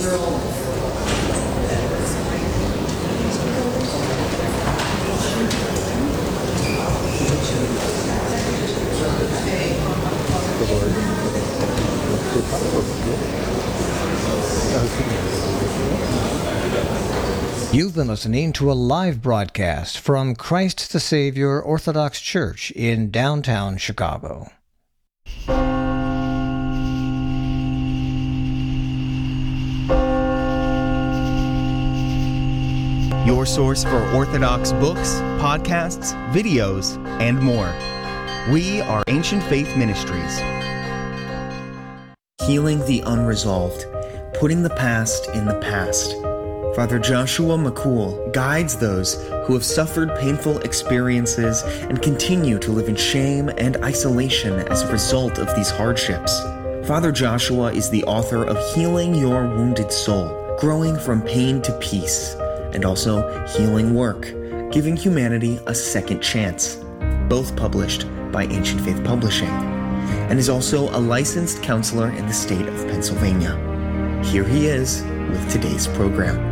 You've been listening to a live broadcast from Christ the Savior Orthodox Church in downtown Chicago. Your source for Orthodox books, podcasts, videos, and more. We are Ancient Faith Ministries. Healing the unresolved, putting the past in the past. Father Joshua McCool guides those who have suffered painful experiences and continue to live in shame and isolation as a result of these hardships. Father Joshua is the author of Healing Your Wounded Soul, Growing from Pain to Peace, and also Healing Work, Giving Humanity a Second Chance, both published by Ancient Faith Publishing, and is also a licensed counselor in the state of Pennsylvania. Here he is with today's program.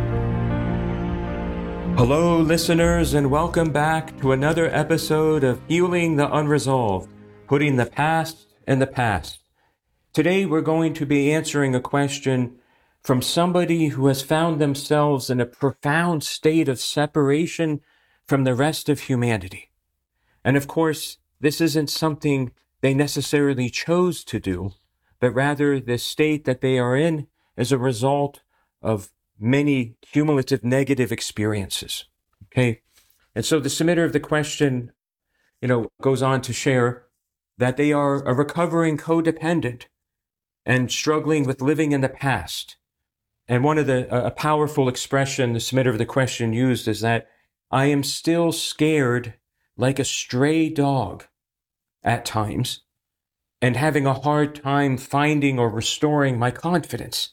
Hello, listeners, and welcome back to another episode of Healing the Unresolved, Putting the Past in the Past. Today, we're going to be answering a question from somebody who has found themselves in a profound state of separation from the rest of humanity. And of course, this isn't something they necessarily chose to do, but rather the state that they are in is a result of many cumulative negative experiences. Okay. And so the submitter of the question, goes on to share that they are a recovering codependent and struggling with living in the past. And one of a powerful expression the submitter of the question used is that I am still scared like a stray dog at times and having a hard time finding or restoring my confidence.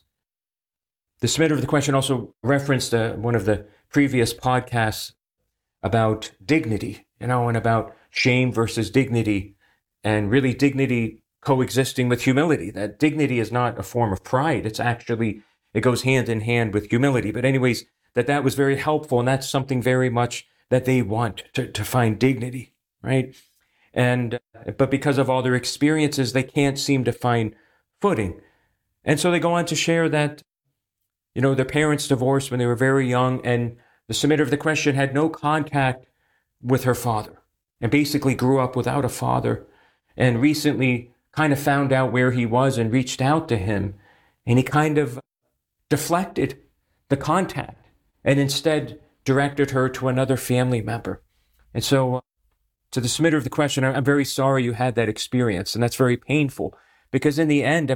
The submitter of the question also referenced one of the previous podcasts about dignity, and about shame versus dignity, and really dignity coexisting with humility. That dignity is not a form of pride. It goes hand in hand with humility. But anyways, that was very helpful, and that's something very much that they want to find dignity, right? But because of all their experiences, they can't seem to find footing. And so they go on to share that their parents divorced when they were very young, and the submitter of the question had no contact with her father and basically grew up without a father, and recently kind of found out where he was and reached out to him, and he kind of deflected the contact and instead directed her to another family member. And so to the submitter of the question, I'm very sorry you had that experience, and that's very painful, because in the end,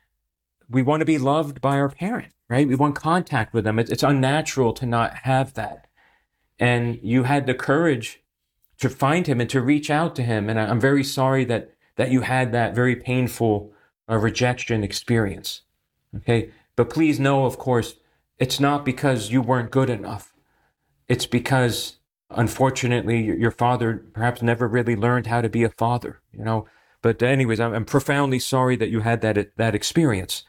we want to be loved by our parent, right? We want contact with them. It's unnatural to not have that. And you had the courage to find him and to reach out to him. And I'm very sorry that you had that very painful rejection experience. Okay. But please know, of course, it's not because you weren't good enough. It's because, unfortunately, your father perhaps never really learned how to be a father, But anyways, I'm profoundly sorry that you had that experience.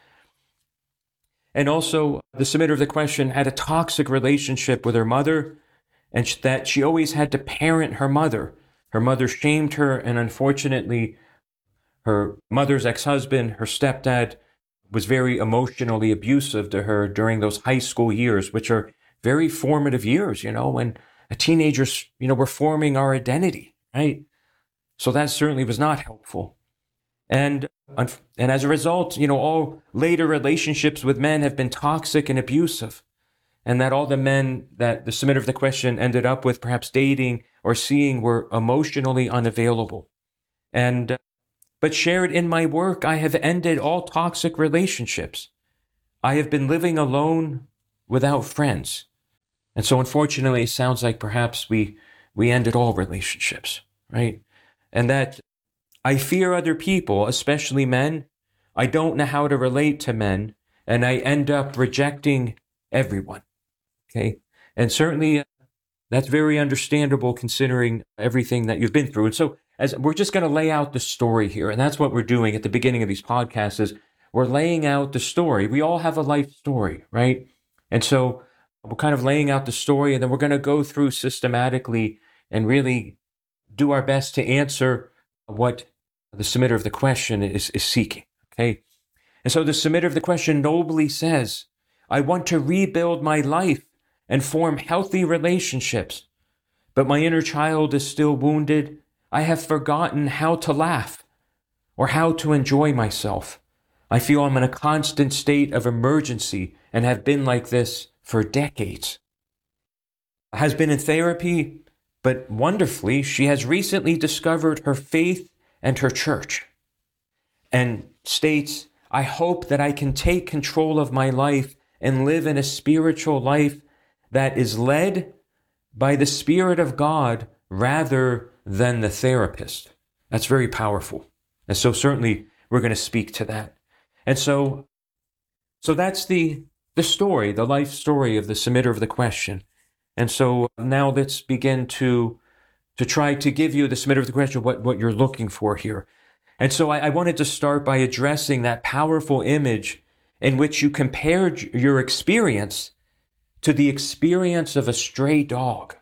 And also, the submitter of the question had a toxic relationship with her mother, and that she always had to parent her mother. Her mother shamed her, and unfortunately, her mother's ex-husband, her stepdad, was very emotionally abusive to her during those high school years, which are very formative years, when teenagers, were forming our identity, right? So that certainly was not helpful. And as a result, all later relationships with men have been toxic and abusive, and that all the men that the submitter of the question ended up with, perhaps dating or seeing, were emotionally unavailable. But shared in my work, I have ended all toxic relationships. I have been living alone without friends. And so unfortunately, it sounds like perhaps we ended all relationships, right? And that I fear other people, especially men. I don't know how to relate to men, and I end up rejecting everyone, okay? And certainly that's very understandable considering everything that you've been through. And so as we're just going to lay out the story here, and that's what we're doing at the beginning of these podcasts, is we're laying out the story. We all have a life story, right? And so we're kind of laying out the story, and then we're going to go through systematically and really do our best to answer what the submitter of the question is seeking, okay? And so the submitter of the question nobly says, I want to rebuild my life and form healthy relationships, but my inner child is still wounded. I have forgotten how to laugh or how to enjoy myself. I feel I'm in a constant state of emergency and have been like this for decades. Has been in therapy, but wonderfully, she has recently discovered her faith and her church, and states, I hope that I can take control of my life and live in a spiritual life that is led by the Spirit of God rather than the therapist. That's very powerful. And so certainly we're going to speak to that. And so that's the story, the life story of the submitter of the question. And so now let's begin to try to give you, the submitter of the question, what you're looking for here. And so I wanted to start by addressing that powerful image in which you compared your experience to the experience of a stray dog.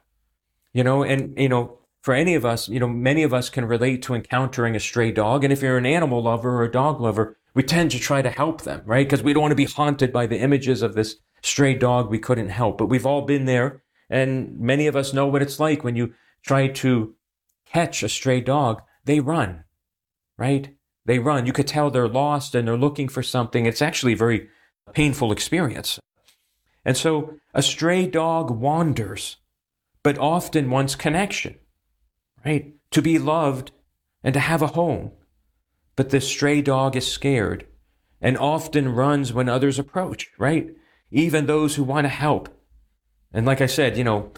For any of us, many of us can relate to encountering a stray dog. And if you're an animal lover or a dog lover, we tend to try to help them, right? Because we don't want to be haunted by the images of this stray dog we couldn't help. But we've all been there, and many of us know what it's like when you try to catch a stray dog. They run, right? They run. You could tell they're lost and they're looking for something. It's actually a very painful experience. And so a stray dog wanders, but often wants connection, right? To be loved and to have a home. But the stray dog is scared and often runs when others approach, right? Even those who want to help. And like I said,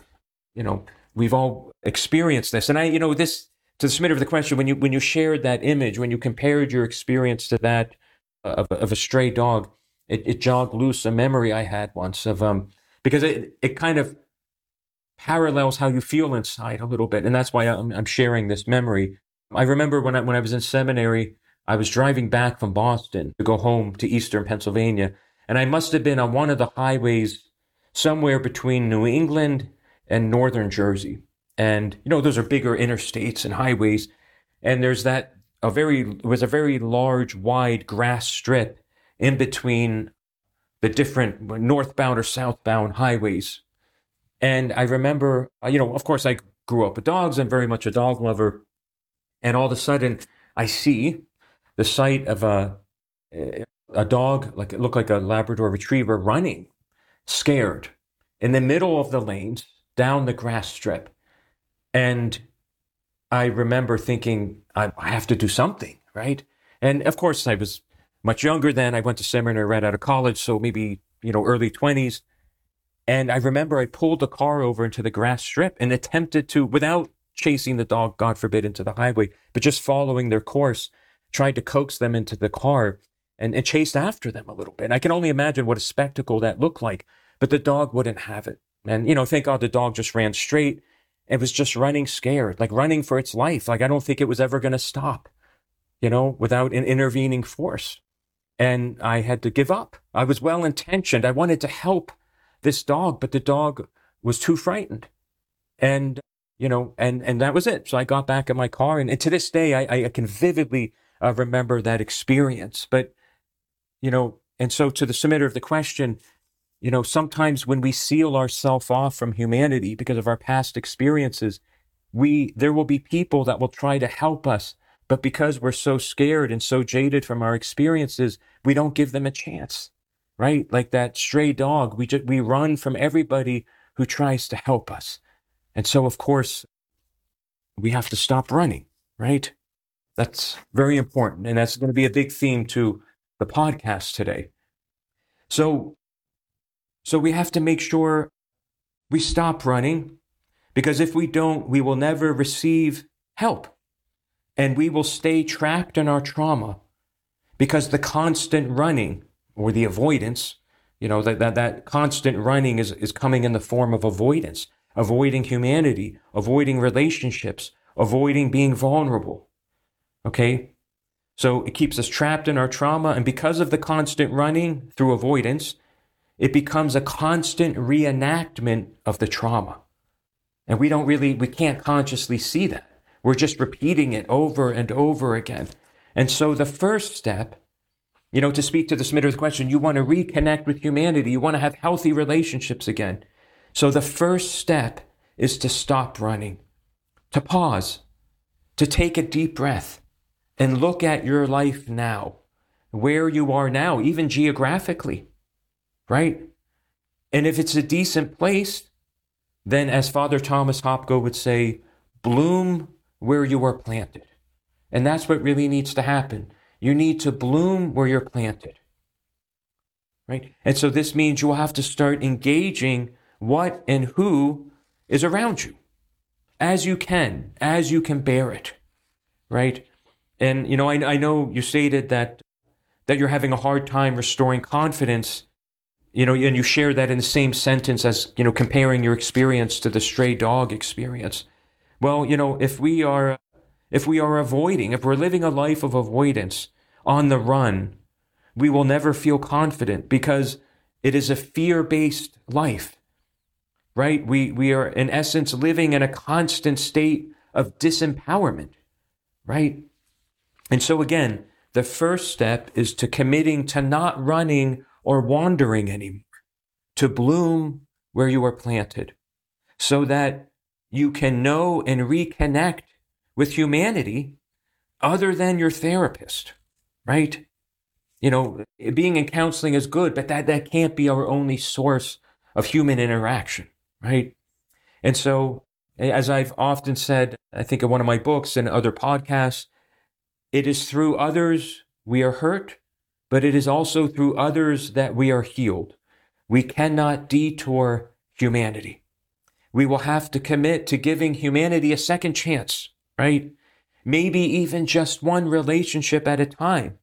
we've all experienced this. And this, to the submitter of the question, when you shared that image, when you compared your experience to that of a stray dog, it jogged loose a memory I had once of, because it kind of parallels how you feel inside a little bit. And that's why I'm sharing this memory. I remember when I was in seminary, I was driving back from Boston to go home to Eastern Pennsylvania. And I must have been on one of the highways somewhere between New England and Northern Jersey. And, those are bigger interstates and highways. And there's it was a very large, wide grass strip in between the different northbound or southbound highways. And I remember, of course, I grew up with dogs. I'm very much a dog lover. And all of a sudden, I see the sight of a dog, like it looked like a Labrador retriever, running, scared, in the middle of the lanes, down the grass strip. And I remember thinking, I have to do something, right? And of course, I was much younger then. I went to seminary right out of college, so maybe, early 20s. And I remember I pulled the car over into the grass strip and attempted to, without chasing the dog, God forbid, into the highway, but just following their course, tried to coax them into the car and chased after them a little bit. And I can only imagine what a spectacle that looked like, but the dog wouldn't have it. And, thank God the dog just ran straight. It was just running scared, like running for its life. Like, I don't think it was ever going to stop, without an intervening force. And I had to give up. I was well-intentioned. I wanted to help this dog, but the dog was too frightened. And, and that was it. So I got back in my car. And to this day, I can vividly remember that experience. But, and so to the submitter of the question, sometimes when we seal ourselves off from humanity because of our past experiences, there will be people that will try to help us, but because we're so scared and so jaded from our experiences, we don't give them a chance, right? Like that stray dog, we run from everybody who tries to help us. And so, of course, we have to stop running, right? That's very important. And that's going to be a big theme to the podcast today. So we have to make sure we stop running, because if we don't, we will never receive help. And we will stay trapped in our trauma, because the constant running or the avoidance, that constant running is coming in the form of avoidance, avoiding humanity, avoiding relationships, avoiding being vulnerable. Okay? So it keeps us trapped in our trauma. And because of the constant running through avoidance, it becomes a constant reenactment of the trauma. And we can't consciously see that. We're just repeating it over and over again. And so the first step, to speak to the submitter's question, you want to reconnect with humanity. You want to have healthy relationships again. So the first step is to stop running, to pause, to take a deep breath and look at your life now, where you are now, even geographically, right? And if it's a decent place, then as Father Thomas Hopko would say, bloom where you are planted. And that's what really needs to happen. You need to bloom where you're planted, right? And so this means you will have to start engaging what and who is around you as you can bear it, right? And, I know you stated that you're having a hard time restoring confidence, and you share that in the same sentence as, comparing your experience to the stray dog experience. Well, if we're living a life of avoidance on the run, we will never feel confident because it is a fear-based life, right? We are, in essence, living in a constant state of disempowerment, right? And so again, the first step is to committing to not running or wandering anymore, to bloom where you are planted, so that you can know and reconnect with humanity other than your therapist, right? Being in counseling is good, but that can't be our only source of human interaction, right? And so, as I've often said, I think in one of my books and other podcasts, it is through others we are hurt, but it is also through others that we are healed. We cannot detour humanity. We will have to commit to giving humanity a second chance, right? Maybe even just one relationship at a time,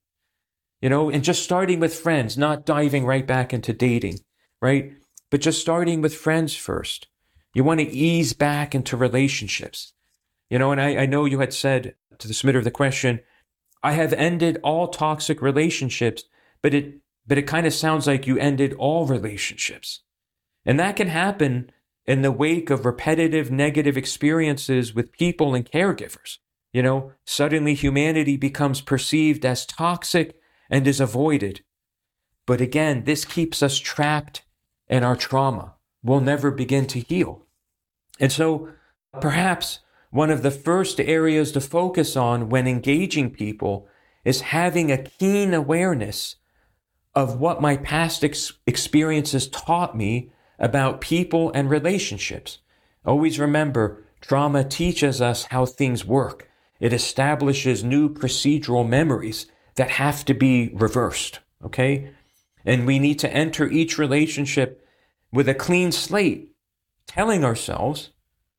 and just starting with friends, not diving right back into dating, right? But just starting with friends first. You want to ease back into relationships, and I know you had said to the submitter of the question, I have ended all toxic relationships, but it kind of sounds like you ended all relationships. And that can happen in the wake of repetitive negative experiences with people and caregivers. Suddenly humanity becomes perceived as toxic and is avoided. But again, this keeps us trapped in our trauma. We'll never begin to heal. And so perhaps one of the first areas to focus on when engaging people is having a keen awareness of what my past experiences taught me about people and relationships. Always remember, trauma teaches us how things work. It establishes new procedural memories that have to be reversed, okay? And we need to enter each relationship with a clean slate, telling ourselves,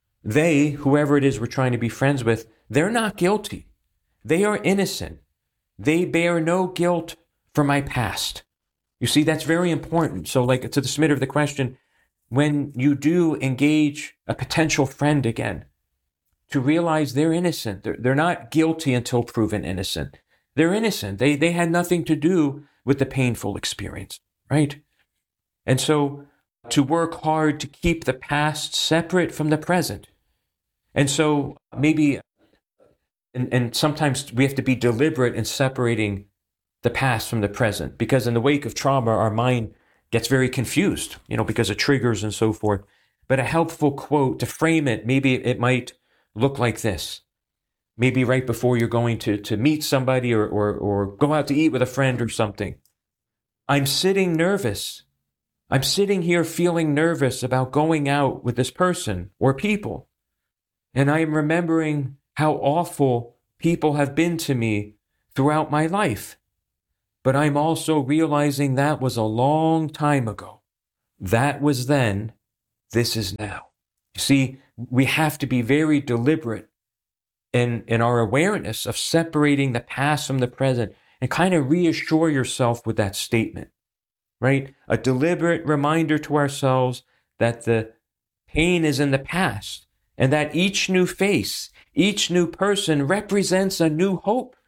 whoever it is we're trying to be friends with, they're not guilty. They are innocent. They bear no guilt for my past. You see, that's very important. So to the submitter of the question, when you do engage a potential friend again, to realize they're innocent. They're not guilty until proven innocent. They're innocent. They had nothing to do with the painful experience, right? And so to work hard to keep the past separate from the present. And so maybe, and sometimes we have to be deliberate in separating the past from the present, because in the wake of trauma, our mind gets very confused, because of triggers and so forth. But a helpful quote to frame it, maybe it might look like this. Maybe right before you're going to meet somebody or go out to eat with a friend or something. I'm sitting nervous. I'm sitting here feeling nervous about going out with this person or people. And I am remembering how awful people have been to me throughout my life. But I'm also realizing that was a long time ago. That was then, this is now. You see, we have to be very deliberate in our awareness of separating the past from the present and kind of reassure yourself with that statement, right? A deliberate reminder to ourselves that the pain is in the past and that each new face, each new person represents a new hope,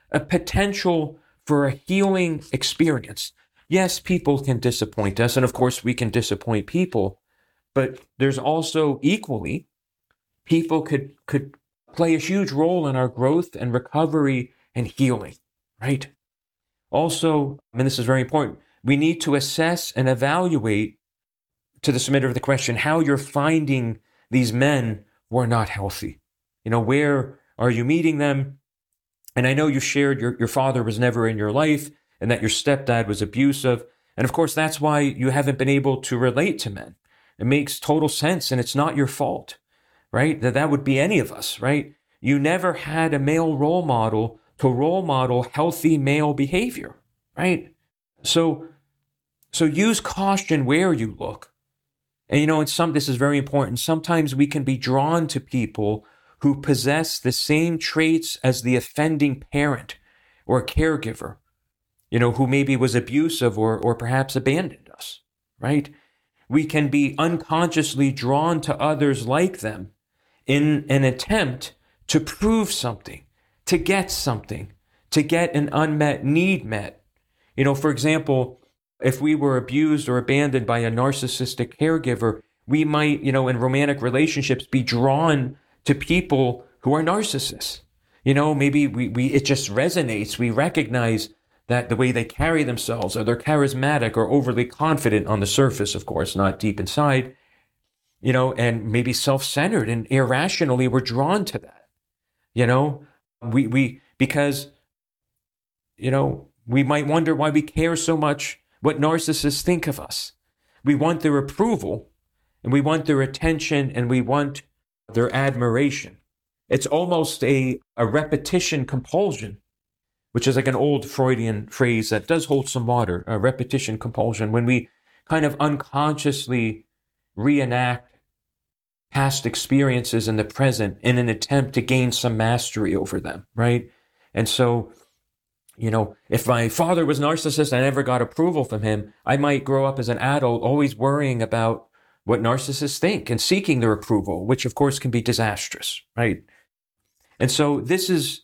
a potential for a healing experience. Yes, people can disappoint us, and of course we can disappoint people, but there's also equally, people could play a huge role in our growth and recovery and healing, right? Also, and this is very important, we need to assess and evaluate, to the submitter of the question, how you're finding these men who are not healthy. Where are you meeting them? And I know you shared your father was never in your life and that your stepdad was abusive. And of course, that's why you haven't been able to relate to men. It makes total sense, and it's not your fault, right? That would be any of us, right? You never had a male role model to role model healthy male behavior, right? So use caution where you look. And this is very important. Sometimes we can be drawn to people who possess the same traits as the offending parent or caregiver, who maybe was abusive or perhaps abandoned us, right? We can be unconsciously drawn to others like them in an attempt to prove something, to get something, to get an unmet need met. For example, if we were abused or abandoned by a narcissistic caregiver, we might, in romantic relationships, be drawn to people who are narcissists. Maybe it just resonates. We recognize that the way they carry themselves, or they're charismatic or overly confident on the surface, of course, not deep inside, and maybe self-centered and irrationally we're drawn to that. Because we might wonder why we care so much what narcissists think of us. We want their approval, and we want their attention, and we want their admiration. It's almost a repetition compulsion, which is like an old Freudian phrase that does hold some water, a repetition compulsion, when we kind of unconsciously reenact past experiences in the present in an attempt to gain some mastery over them, right? And so, if my father was narcissist and I never got approval from him, I might grow up as an adult always worrying about what narcissists think and seeking their approval, which of course can be disastrous, right? And so this is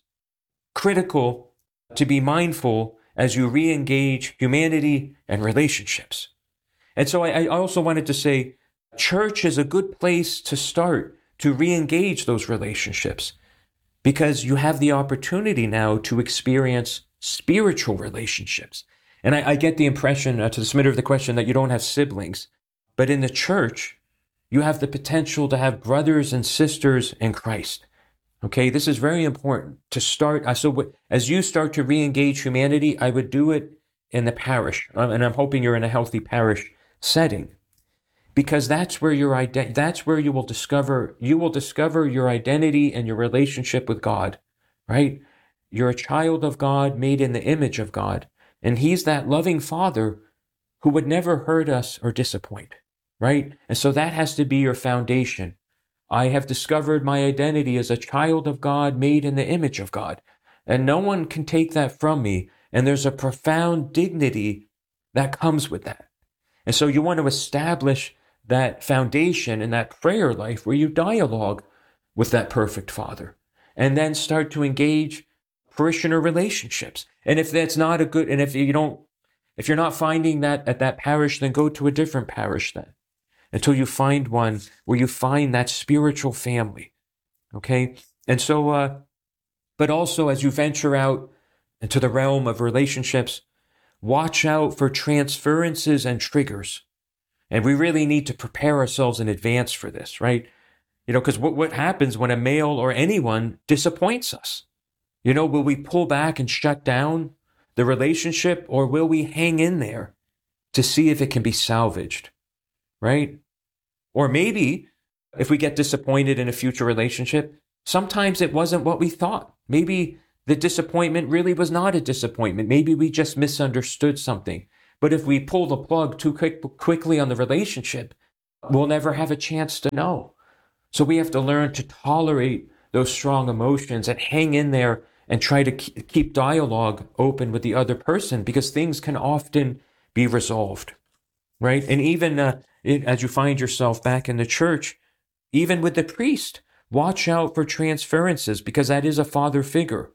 critical to be mindful as you re-engage humanity and relationships. And so I also wanted to say, church is a good place to start to re-engage those relationships, because you have the opportunity now to experience spiritual relationships. And I get the impression, to the submitter of the question, that you don't have siblings. But in the church, you have the potential to have brothers and sisters in Christ. Okay, this is very important to start. So as you start to re-engage humanity, I would do it in the parish. And I'm hoping you're in a healthy parish setting, because that's where that's where you will discover your identity and your relationship with God, right? You're a child of God, made in the image of God. And he's that loving Father who would never hurt us or disappoint, right? And so that has to be your foundation. I have discovered my identity as a child of God, made in the image of God. And no one can take that from me. And there's a profound dignity that comes with that. And so you want to establish that foundation in that prayer life where you dialogue with that perfect Father, and then start to engage parishioner relationships. And if that's not a good, and if you're not finding that at that parish, then go to a different parish then, until you find one where you find that spiritual family. Okay? And so, but also as you venture out into the realm of relationships, watch out for transferences and triggers. And we really need to prepare ourselves in advance for this, right? Because what happens when a male or anyone disappoints us? Will we pull back and shut down the relationship, or will we hang in there to see if it can be salvaged, right? Or maybe if we get disappointed in a future relationship, sometimes it wasn't what we thought. Maybe the disappointment really was not a disappointment. Maybe we just misunderstood something. But if we pull the plug too quickly on the relationship, we'll never have a chance to know. So we have to learn to tolerate those strong emotions and hang in there and try to keep dialogue open with the other person, because things can often be resolved, right? And even as you find yourself back in the church, even with the priest, watch out for transferences, because that is a father figure,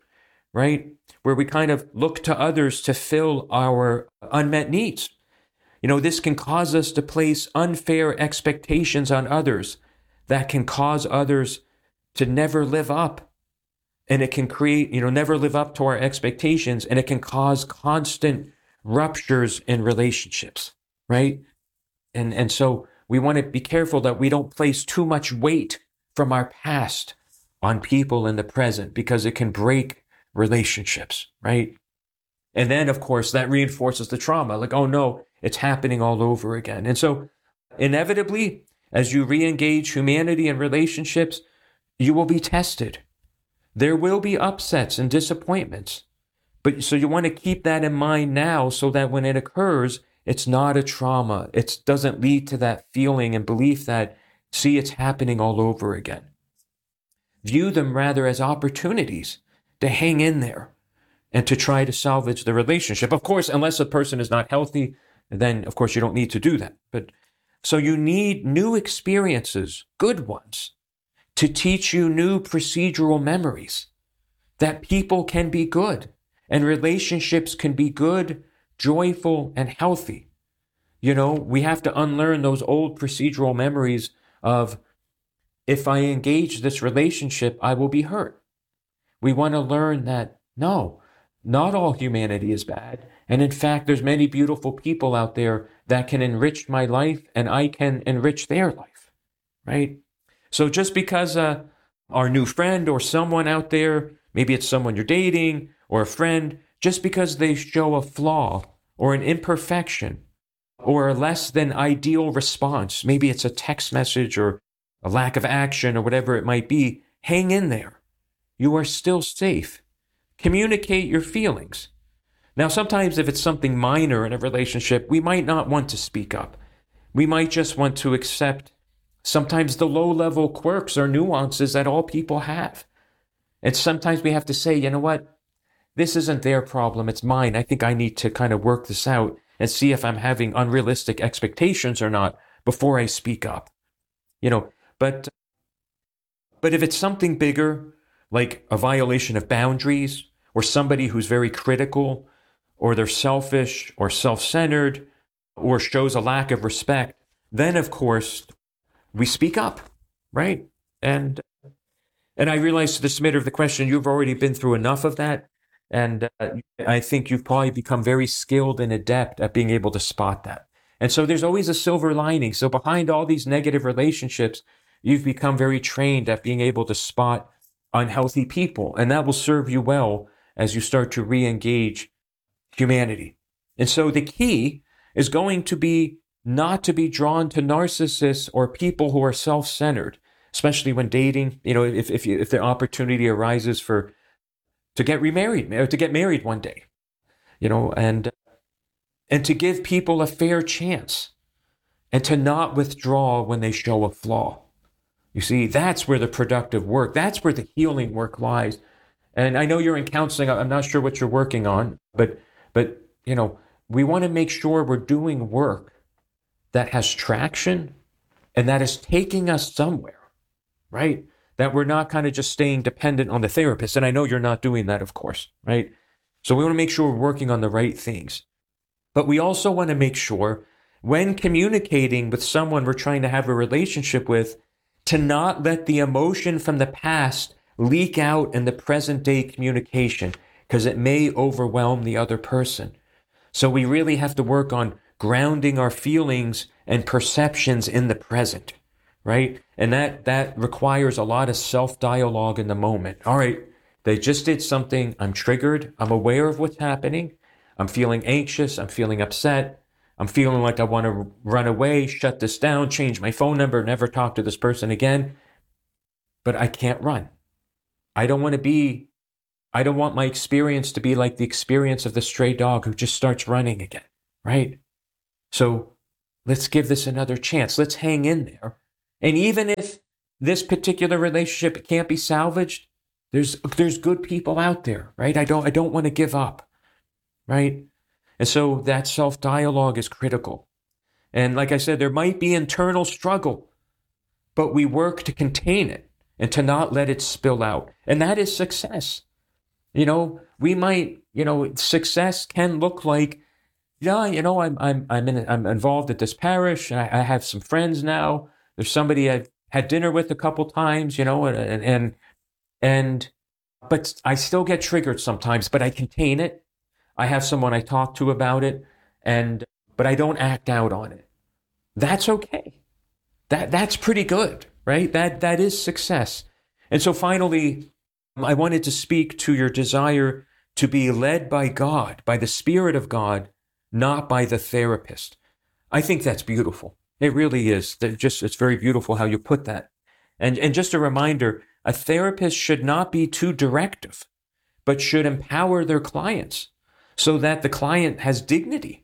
right? Where we kind of look to others to fill our unmet needs. This can cause us to place unfair expectations on others that can cause others to never live up. And it can create, never live up to our expectations, and it can cause constant ruptures in relationships, right? And so we want to be careful that we don't place too much weight from our past on people in the present, because it can break relationships, right? And then, of course, that reinforces the trauma. Like, oh no, it's happening all over again. And so inevitably, as you re-engage humanity and relationships, you will be tested. There will be upsets and disappointments. But so you want to keep that in mind now, so that when it occurs, it's not a trauma. It doesn't lead to that feeling and belief that, see, it's happening all over again. View them rather as opportunities to hang in there and to try to salvage the relationship. Of course, unless a person is not healthy, then of course you don't need to do that. But so you need new experiences, good ones, to teach you new procedural memories that people can be good and relationships can be good, joyful, and healthy. We have to unlearn those old procedural memories of, if I engage this relationship, I will be hurt. We want to learn that, no, not all humanity is bad. And in fact, there's many beautiful people out there that can enrich my life, and I can enrich their life, right? So just because our new friend or someone out there, maybe it's someone you're dating or a friend, just because they show a flaw or an imperfection or a less than ideal response, maybe it's a text message or a lack of action or whatever it might be, hang in there. You are still safe. Communicate your feelings. Now, sometimes if it's something minor in a relationship, we might not want to speak up. We might just want to accept sometimes the low-level quirks or nuances that all people have. And sometimes we have to say, you know what? This isn't their problem, it's mine. I think I need to kind of work this out and see if I'm having unrealistic expectations or not before I speak up. But if it's something bigger, like a violation of boundaries, or somebody who's very critical, or they're selfish or self-centered, or shows a lack of respect, then of course we speak up, right? And I realize, to the submitter of the question, you've already been through enough of that, and I think you've probably become very skilled and adept at being able to spot that. And so there's always a silver lining. So behind all these negative relationships, you've become very trained at being able to spot unhealthy people, and that will serve you well as you start to re-engage humanity. And so the key is going to be not to be drawn to narcissists or people who are self-centered, especially when dating. If the opportunity arises to get remarried or to get married one day, and to give people a fair chance and to not withdraw when they show a flaw. You see, that's where the productive work, that's where the healing work lies. And I know you're in counseling. I'm not sure what you're working on, but we want to make sure we're doing work that has traction and that is taking us somewhere, right? That we're not kind of just staying dependent on the therapist. And I know you're not doing that, of course, right? So we want to make sure we're working on the right things. But we also want to make sure, when communicating with someone we're trying to have a relationship with, to not let the emotion from the past leak out in the present day communication, because it may overwhelm the other person. So we really have to work on grounding our feelings and perceptions in the present, right? And that requires a lot of self-dialogue in the moment. All right, they just did something. I'm triggered. I'm aware of what's happening. I'm feeling anxious. I'm feeling upset. I'm feeling like I want to run away, shut this down, change my phone number, never talk to this person again. But I can't run. I don't want my experience to be like the experience of the stray dog who just starts running again, right? So let's give this another chance. Let's hang in there. And even if this particular relationship can't be salvaged, there's good people out there, right? I don't want to give up, right? And so that self-dialogue is critical. And like I said, there might be internal struggle, but we work to contain it and to not let it spill out. And that is success. We might, success can look like, I'm involved at this parish. I have some friends now. There's somebody I've had dinner with a couple times, but I still get triggered sometimes, but I contain it. I have someone I talk to about it, but I don't act out on it. That's okay. That's pretty good, right? That is success. And so finally, I wanted to speak to your desire to be led by God, by the Spirit of God, not by the therapist. I think that's beautiful. It really is. It's very beautiful how you put that. And just a reminder, a therapist should not be too directive, but should empower their clients so that the client has dignity.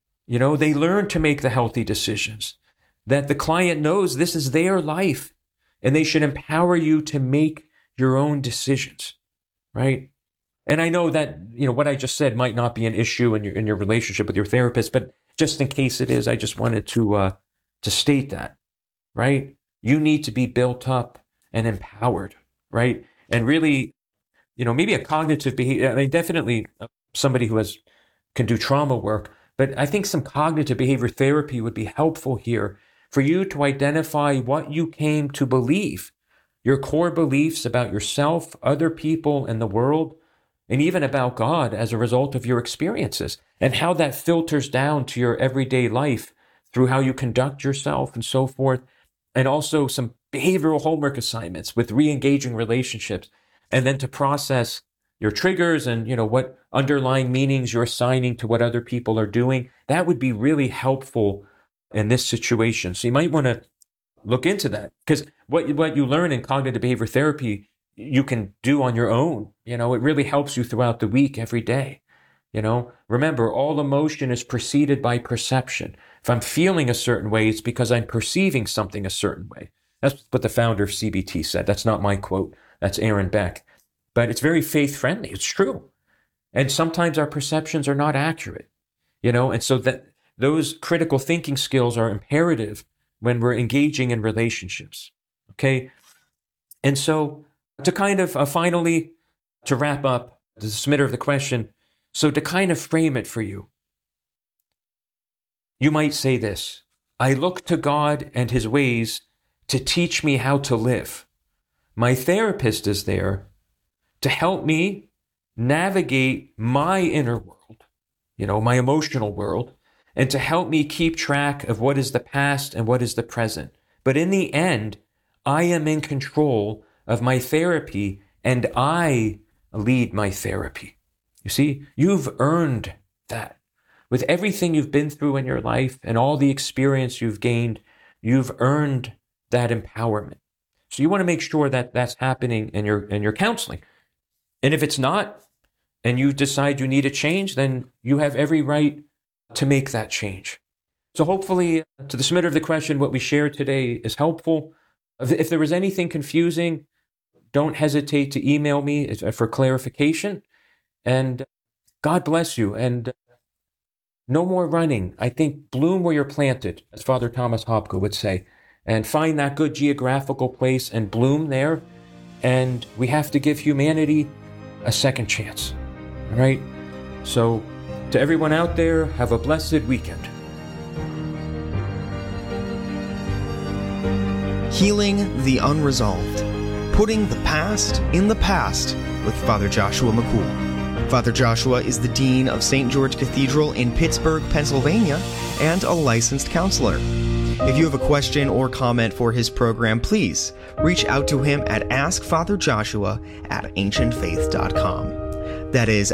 They learn to make the healthy decisions, that the client knows this is their life, and they should empower you to make your own decisions, right? And I know that, what I just said might not be an issue in your relationship with your therapist, but just in case it is, I just wanted to state that, right? You need to be built up and empowered, right? And really, maybe a cognitive behavior, definitely somebody who can do trauma work, but I think some cognitive behavior therapy would be helpful here for you to identify what you came to believe, your core beliefs about yourself, other people, and the world, and even about God as a result of your experiences, and how that filters down to your everyday life through how you conduct yourself and so forth, and also some behavioral homework assignments with re-engaging relationships, and then to process your triggers and, what underlying meanings you're assigning to what other people are doing. That would be really helpful in this situation. So you might want to look into that, because what you learn in cognitive behavior therapy, you can do on your own. It really helps you throughout the week, every day. Remember, all emotion is preceded by perception. If I'm feeling a certain way, it's because I'm perceiving something a certain way. That's what the founder of CBT said. That's not my quote. That's Aaron Beck. But it's very faith-friendly. It's true. And sometimes our perceptions are not accurate, and so that those critical thinking skills are imperative when we're engaging in relationships, okay? And so to kind of finally, to wrap up the submitter of the question, so to kind of frame it for you, you might say this: I look to God and his ways to teach me how to live. My therapist is there to help me navigate my inner world, my emotional world, and to help me keep track of what is the past and what is the present. But in the end, I am in control of my therapy, and I lead my therapy. You see, you've earned that. With everything you've been through in your life and all the experience you've gained, you've earned that empowerment. So you want to make sure that that's happening in your counseling. And if it's not, and you decide you need a change, then you have every right to make that change. So hopefully, to the submitter of the question, what we shared today is helpful. If there was anything confusing, don't hesitate to email me for clarification. And God bless you. And no more running. I think bloom where you're planted, as Father Thomas Hopko would say, and find that good geographical place and bloom there. And we have to give humanity a second chance. All right? So to everyone out there, have a blessed weekend. Healing the Unresolved. Putting the Past in the Past with Father Joshua McCool. Father Joshua is the Dean of St. George Cathedral in Pittsburgh, Pennsylvania, and a licensed counselor. If you have a question or comment for his program, please reach out to him at askfatherjoshua@ancientfaith.com. That is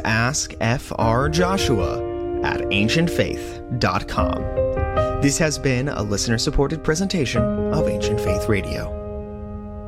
askfrjoshua@ancientfaith.com. This has been a listener-supported presentation of Ancient Faith Radio.